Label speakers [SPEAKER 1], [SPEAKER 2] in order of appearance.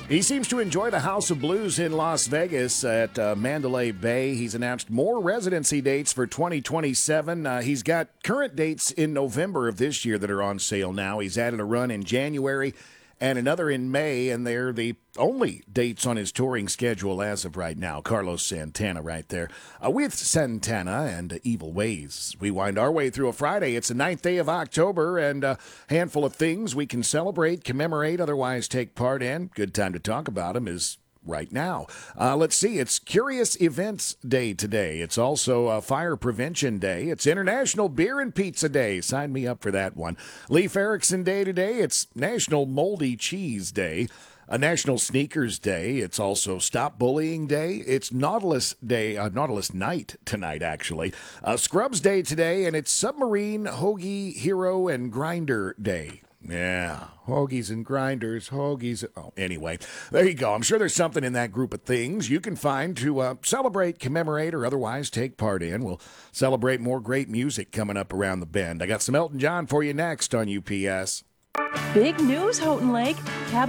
[SPEAKER 1] He seems to enjoy the House of Blues in Las Vegas at Mandalay Bay. He's announced more residency dates for 2027. He's got current dates in November of this year that are on sale now. He's added a run in January and another in May, and they're the only dates on his touring schedule as of right now. Carlos Santana right there. With Santana and Evil Ways, we wind our way through a Friday. It's the 9th day of October, and a handful of things we can celebrate, commemorate, otherwise take part in. Good time to talk about them is right now. Let's see. It's Curious Events Day today. It's also Fire Prevention Day. It's International Beer and Pizza Day. Sign me up for that one. Leif Erikson Day today. It's National Moldy Cheese Day. A National Sneakers Day. It's also Stop Bullying Day. It's Nautilus Day, Nautilus Night tonight, actually. Scrubs Day today, and it's Submarine, Hoagie, Hero, and Grinder Day. Yeah, hoagies and grinders, hoagies. Oh, anyway, there you go. I'm sure there's something in that group of things you can find to celebrate, commemorate, or otherwise take part in. We'll celebrate more great music coming up around the bend. I got some Elton John for you next on UPS.
[SPEAKER 2] Big news, Houghton Lake.